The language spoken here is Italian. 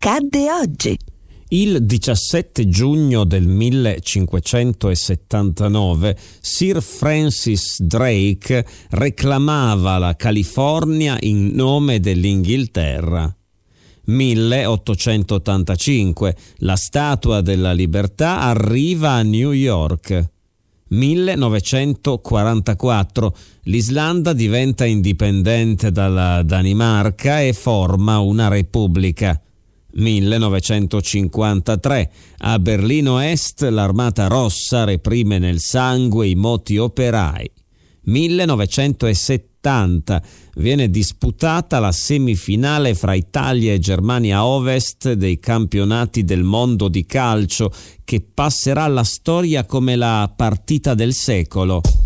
accadde oggi? Il 17 giugno del 1579 Sir Francis Drake reclamava la California in nome dell'Inghilterra. 1885 la Statua della Libertà arriva a New York. 1944 l'Islanda diventa indipendente dalla Danimarca e forma una repubblica. 1953 a Berlino Est l'Armata Rossa reprime nel sangue i moti operai. 1970 viene disputata la semifinale fra Italia e Germania Ovest dei campionati del mondo di calcio, che passerà alla storia come la partita del secolo.